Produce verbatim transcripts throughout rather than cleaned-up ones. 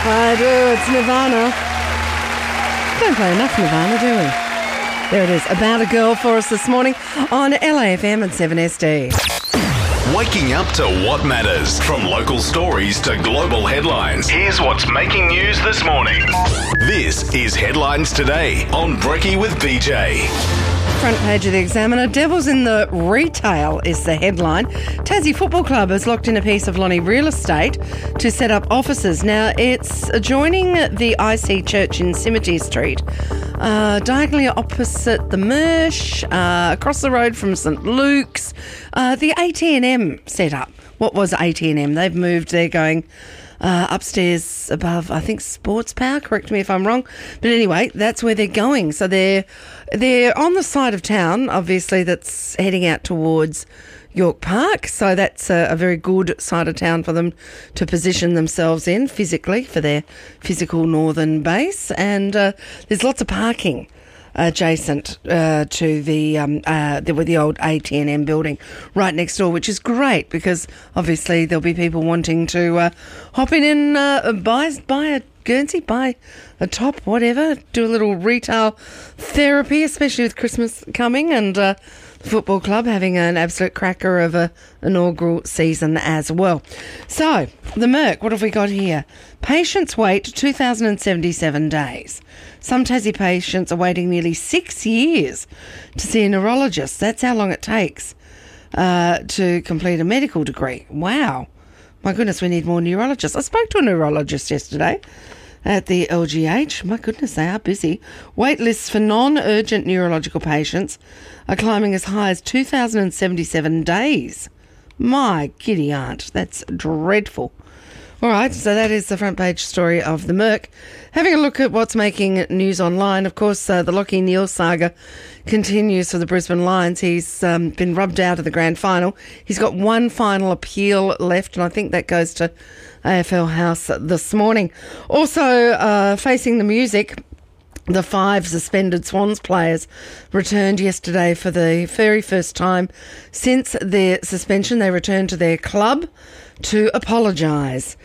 I do. It's Nirvana. Don't play enough Nirvana, do we? There it is. About a Girl for us this morning on L A F M and seven S D. Waking up to what matters. From local stories to global headlines. Here's what's making news this morning. This is Headlines Today on Brekkie with B J. Front page of the Examiner. Devils in the Retail is the headline. Tassie Football Club has locked in a piece of Lonnie real estate to set up offices. Now, it's adjoining the I C Church in Simity Street, uh, diagonally opposite the Mersh, uh, across the road from St Luke's. Uh, the A T and M set up. What was A T and M? They've moved. They're going Uh, upstairs above, I think, Sports Power, correct me if I'm wrong. But anyway, that's where they're going. So they're they're on the side of town, obviously, that's heading out towards York Park. So that's a, a very good side of town for them to position themselves in physically for their physical northern base. And uh, there's lots of parking adjacent uh, to the, um, uh, the the old A T and M building right next door, which is great because obviously there'll be people wanting to uh, hop in and uh, buy, buy a Guernsey, buy a top, whatever, do a little retail therapy, especially with Christmas coming and uh, the football club having an absolute cracker of a inaugural season as well. So, the Merc, what have we got here? Patients wait two thousand seventy-seven days. Some Tassie patients are waiting nearly six years to see a neurologist. That's how long it takes uh, to complete a medical degree. Wow. My goodness, we need more neurologists. I spoke to a neurologist yesterday at the L G H. My goodness, they are busy. Wait lists for non-urgent neurological patients are climbing as high as two thousand seventy-seven days. My giddy aunt, that's dreadful. All right, so that is the front page story of the Merc. Having a look at what's making news online, of course, uh, the Lachie Neale saga continues for the Brisbane Lions. He's um, been rubbed out of the grand final. He's got one final appeal left, and I think that goes to A F L House this morning. Also, uh, facing the music, the five suspended Swans players returned yesterday for the very first time since their suspension. They returned to their club to apologise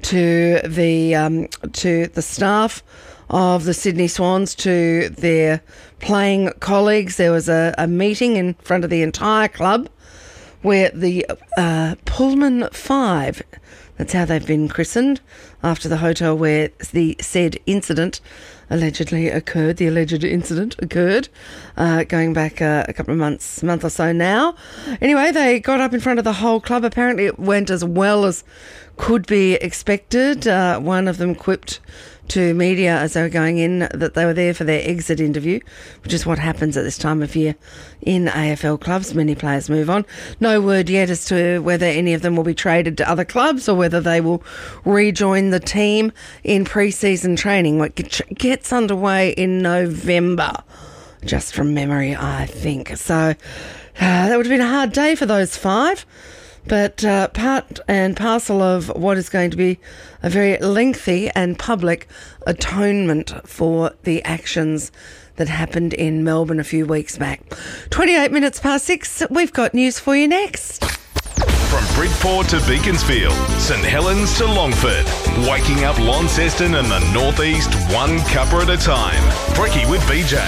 to the um, to the staff of the Sydney Swans, to their playing colleagues. There was a, a meeting in front of the entire club where the uh, Pullman Five, that's how they've been christened, after the hotel where the said incident allegedly occurred, the alleged incident occurred, uh, going back uh, a couple of months, month or so now. Anyway, they got up in front of the whole club. Apparently it went as well as could be expected. Uh, one of them quipped to media as they were going in that they were there for their exit interview, which is what happens at this time of year in A F L clubs. Many players move on. No word yet as to whether any of them will be traded to other clubs or whether they will rejoin the team in pre-season training, which gets underway in November, just from memory, I think. So uh, that would have been a hard day for those five. But uh, part and parcel of what is going to be a very lengthy and public atonement for the actions that happened in Melbourne a few weeks back. twenty-eight minutes past six, we've got news for you next. From Bridport to Beaconsfield, St Helens to Longford, waking up Launceston and the Northeast one cuppa at a time. Brekkie with B J.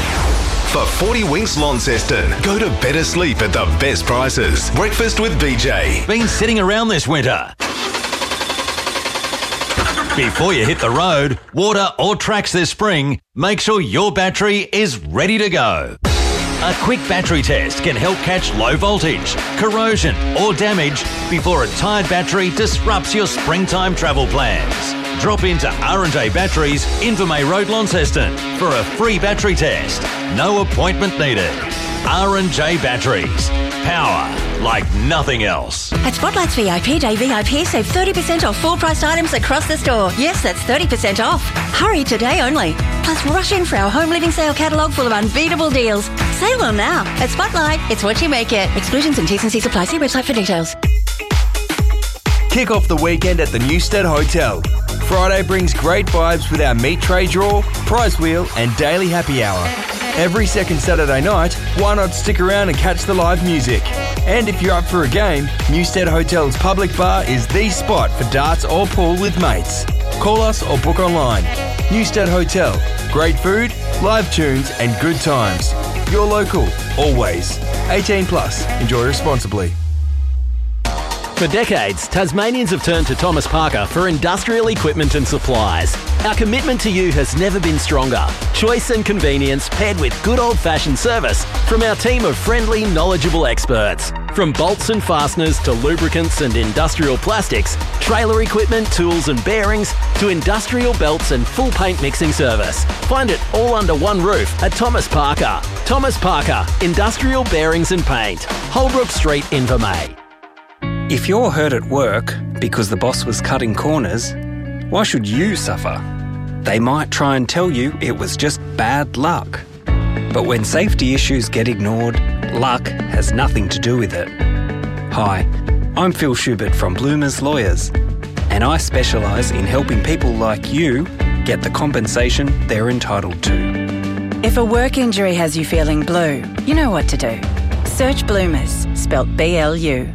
For forty winks Launceston, go to better sleep at the best prices. Breakfast with B J. Been sitting around this winter? Before you hit the road, water or tracks this spring, make sure your battery is ready to go. A quick battery test can help catch low voltage, corrosion or damage before a tired battery disrupts your springtime travel plans. Drop into R and J Batteries, Invermay Road, Launceston for a free battery test. No appointment needed. R and J Batteries. Power like nothing else. At Spotlight's V I P Day V I P, save thirty percent off full priced items across the store. Yes, that's thirty percent off. Hurry today only. Plus, rush in for our home living sale catalogue full of unbeatable deals. Sale on now. At Spotlight, it's what you make it. Exclusions and T's and C's apply. See website for details. Kick off the weekend at the Newstead Hotel. Friday brings great vibes with our meat tray draw, prize wheel and daily happy hour. Every second Saturday night, why not stick around and catch the live music? And if you're up for a game, Newstead Hotel's public bar is the spot for darts or pool with mates. Call us or book online. Newstead Hotel. Great food, live tunes and good times. You're local, always. eighteen plus. Enjoy responsibly. For decades, Tasmanians have turned to Thomas Parker for industrial equipment and supplies. Our commitment to you has never been stronger. Choice and convenience paired with good old-fashioned service from our team of friendly, knowledgeable experts. From bolts and fasteners to lubricants and industrial plastics, trailer equipment, tools and bearings, to industrial belts and full paint mixing service. Find it all under one roof at Thomas Parker. Thomas Parker, Industrial Bearings and Paint. Holbrook Street, Invermay. If you're hurt at work because the boss was cutting corners, why should you suffer? They might try and tell you it was just bad luck. But when safety issues get ignored, luck has nothing to do with it. Hi, I'm Phil Schubert from Bloomers Lawyers, and I specialise in helping people like you get the compensation they're entitled to. If a work injury has you feeling blue, you know what to do. Search Bloomers, spelt B L U.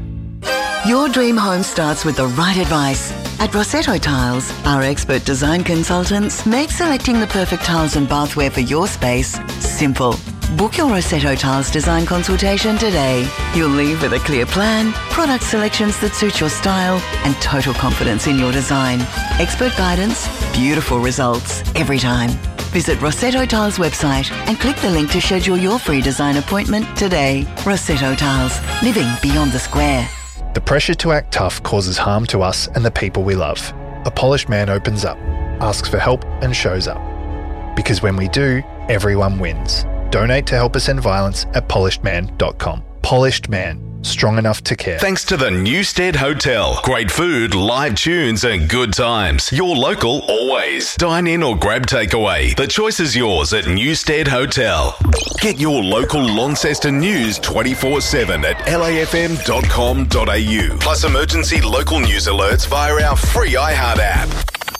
Your dream home starts with the right advice. At Rossetto Tiles, our expert design consultants make selecting the perfect tiles and bathware for your space simple. Book your Rossetto Tiles design consultation today. You'll leave with a clear plan, product selections that suit your style, and total confidence in your design. Expert guidance, beautiful results every time. Visit Rossetto Tiles website and click the link to schedule your free design appointment today. Rossetto Tiles, living beyond the square. The pressure to act tough causes harm to us and the people we love. A polished man opens up, asks for help and shows up. Because when we do, everyone wins. Donate to help us end violence at polished man dot com. Polished Man. Strong enough to care. Thanks to the Newstead Hotel. Great food, live tunes and good times. Your local always. Dine in or grab takeaway. The choice is yours at Newstead Hotel. Get your local Launceston news twenty-four seven at L A F M dot com dot A U. Plus emergency local news alerts via our free iHeart app.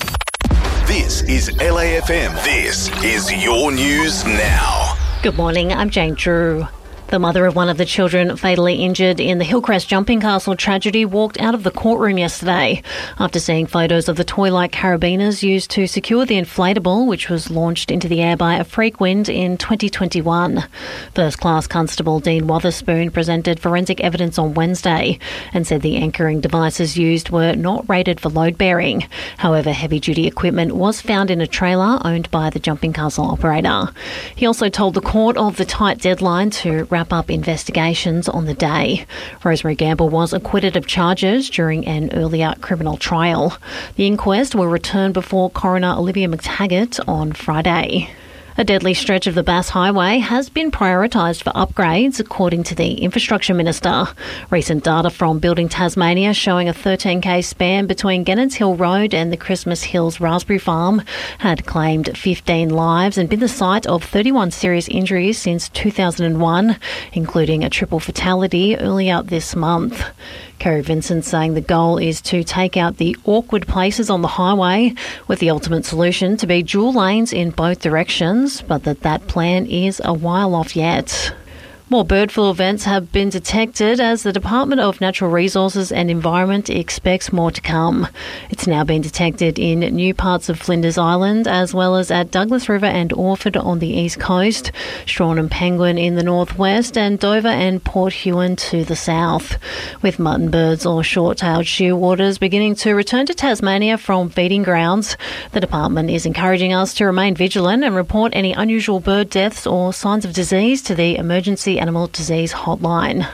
This is L A F M. This is your news now. Good morning, I'm Jane Drew. The mother of one of the children fatally injured in the Hillcrest Jumping Castle tragedy walked out of the courtroom yesterday after seeing photos of the toy-like carabiners used to secure the inflatable, which was launched into the air by a freak wind in twenty twenty-one. First-class Constable Dean Wotherspoon presented forensic evidence on Wednesday and said the anchoring devices used were not rated for load-bearing. However, heavy-duty equipment was found in a trailer owned by the Jumping Castle operator. He also told the court of the tight deadline to wrap up investigations on the day. Rosemary Gamble was acquitted of charges during an earlier criminal trial. The inquest will return before coroner Olivia McTaggart on Friday. A deadly stretch of the Bass Highway has been prioritised for upgrades, according to the Infrastructure Minister. Recent data from Building Tasmania showing a thirteen k span between Gennards Hill Road and the Christmas Hills Raspberry Farm had claimed fifteen lives and been the site of thirty-one serious injuries since two thousand one, including a triple fatality earlier this month. Kerry Vincent saying the goal is to take out the awkward places on the highway, with the ultimate solution to be dual lanes in both directions, but that that plan is a while off yet. More bird flu events have been detected as the Department of Natural Resources and Environment expects more to come. It's now been detected in new parts of Flinders Island, as well as at Douglas River and Orford on the east coast, Strahan and Penguin in the northwest, and Dover and Port Huon to the south. With mutton birds or short-tailed shearwaters beginning to return to Tasmania from feeding grounds, the department is encouraging us to remain vigilant and report any unusual bird deaths or signs of disease to the Emergency Animal Disease Hotline.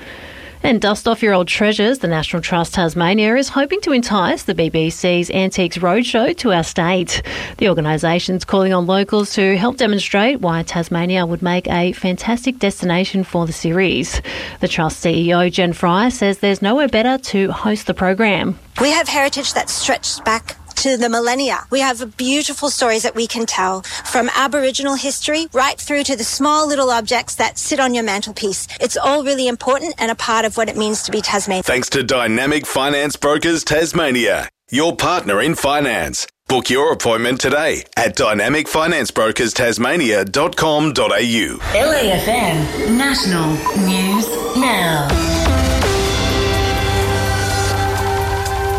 And dust off your old treasures, the National Trust Tasmania is hoping to entice the B B C's Antiques Roadshow to our state. The organisation's calling on locals to help demonstrate why Tasmania would make a fantastic destination for the series. The Trust C E O, Jen Fry, says there's nowhere better to host the program. We have heritage that stretches back to the millennia. We have beautiful stories that we can tell, from Aboriginal history right through to the small little objects that sit on your mantelpiece. It's all really important and a part of what it means to be Tasmanian. Thanks to Dynamic Finance Brokers Tasmania, your partner in finance. Book your appointment today at dynamic finance brokers tasmania dot com dot A U. L A F M National News Now.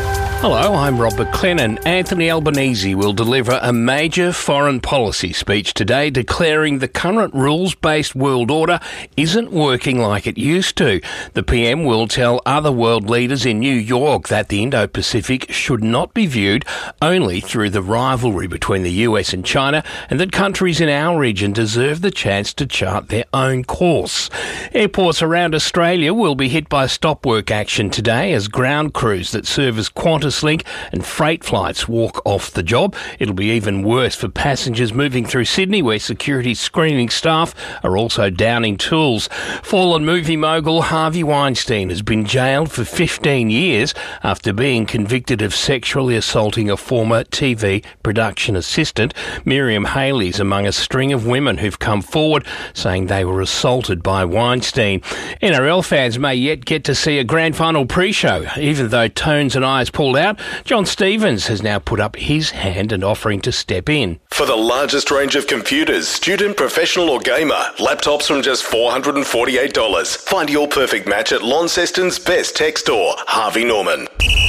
Hello, I'm Rob McLennan. Anthony Albanese will deliver a major foreign policy speech today declaring the current rules-based world order isn't working like it used to. The P M will tell other world leaders in New York that the Indo-Pacific should not be viewed only through the rivalry between the U S and China, and that countries in our region deserve the chance to chart their own course. Airports around Australia will be hit by stop work action today as ground crews that serve as Qantas Link and freight flights walk off the job. It'll be even worse for passengers moving through Sydney, where security screening staff are also downing tools. Fallen movie mogul Harvey Weinstein has been jailed for fifteen years after being convicted of sexually assaulting a former T V production assistant. Miriam Haley's among a string of women who've come forward saying they were assaulted by Weinstein. N R L fans may yet get to see a grand final pre-show, even though Tones and Eyes pulled out. John Stevens has now put up his hand and offering to step in. For the largest range of computers, student, professional or gamer, laptops from just four hundred forty-eight dollars. Find your perfect match at Launceston's best tech store, Harvey Norman.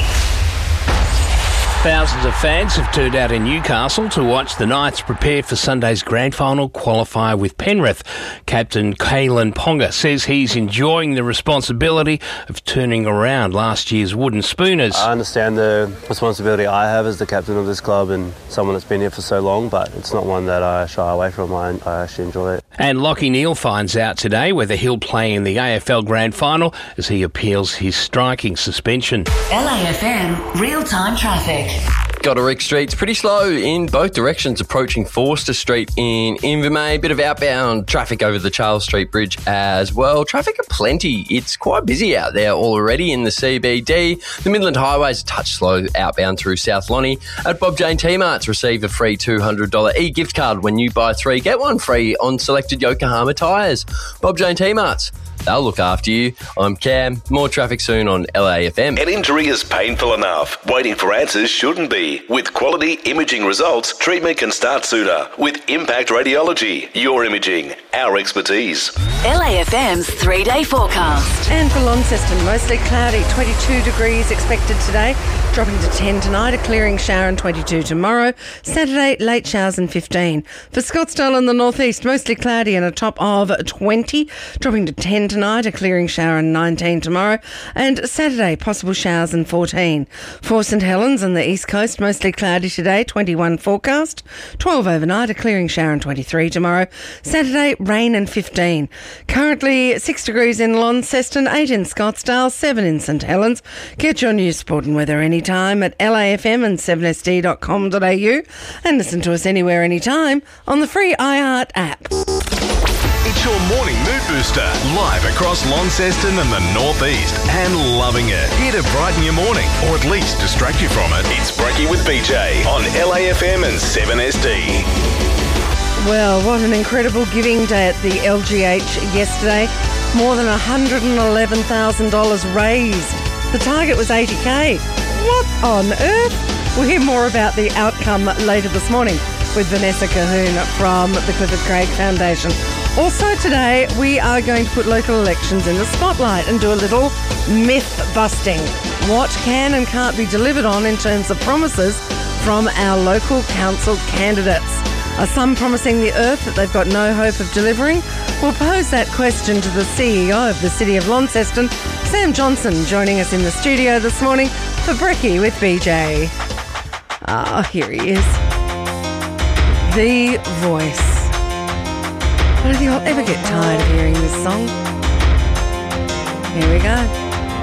Thousands of fans have turned out in Newcastle to watch the Knights prepare for Sunday's grand final qualifier with Penrith. Captain Kalen Ponga says he's enjoying the responsibility of turning around last year's wooden spooners. I understand the responsibility I have as the captain of this club and someone that's been here for so long, but it's not one that I shy away from. I, I actually enjoy it. And Lachie Neale finds out today whether he'll play in the A F L grand final as he appeals his striking suspension. L A F M real-time traffic. Goderic Street's pretty slow in both directions, approaching Forster Street in Invermay. Bit of outbound traffic over the Charles Street Bridge as well. Traffic aplenty. It's quite busy out there already in the C B D. The Midland Highway's a touch slow outbound through South Lonnie. At Bob Jane T-Marts, receive a free two hundred dollars e-gift card when you buy three, get one free on selected Yokohama tyres. Bob Jane T-Marts. They'll look after you. I'm Cam. More traffic soon on L A F M. An injury is painful enough. Waiting for answers shouldn't be. With quality imaging results, treatment can start sooner. With Impact Radiology, your imaging, our expertise. L A F M's three-day forecast. And for Launceston, mostly cloudy, twenty-two degrees expected today, dropping to ten tonight, a clearing shower and twenty-two tomorrow. Saturday, late showers and fifteen. For Scottsdale in the northeast, mostly cloudy and a top of twenty, dropping to ten tonight, a clearing shower and nineteen tomorrow. And Saturday, possible showers and fourteen. For St Helens and the east coast, mostly cloudy today, twenty-one forecast, twelve overnight, a clearing shower and twenty-three tomorrow. Saturday, rain and fifteen. Currently six degrees in Launceston, eight in Scottsdale, seven in St Helens. Get your news, sport and weather anytime at L A F M and seven S D dot com dot A U and listen to us anywhere, anytime on the free iHeart app. It's your morning mood booster, live across Launceston and the northeast, and loving it. Here to brighten your morning, or at least distract you from it. It's Brekkie with B J on L A F M and seven S D. Well, what an incredible giving day at the L G H yesterday. More than one hundred eleven thousand dollars raised. The target was eighty K. What on earth? We'll hear more about the outcome later this morning with Vanessa Cahoon from the Clifford Craig Foundation. Also today, we are going to put local elections in the spotlight and do a little myth busting. What can and can't be delivered on in terms of promises from our local council candidates? Are some promising the earth that they've got no hope of delivering? We'll pose that question to the C E O of the City of Launceston, Sam Johnson, joining us in the studio this morning for Brekkie with B J. Ah, oh, here he is. The voice. I don't think I'll ever get tired of hearing this song. Here we go.